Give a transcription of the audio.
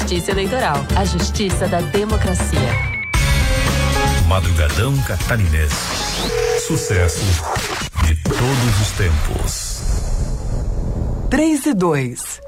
Justiça Eleitoral, a justiça da democracia. Madrugadão Catarinense. Sucesso de todos os tempos. 3 e 2.